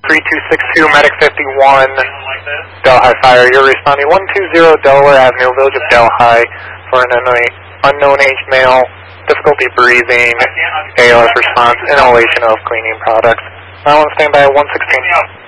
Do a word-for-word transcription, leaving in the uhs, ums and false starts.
three two six two, Medic fifty-one, Delhi Fire. You're responding one two zero Delaware Avenue, Village of Delhi, for an unknown, unknown age male, difficulty breathing, A L S response, inhalation of cleaning products. Now on standby one sixteen.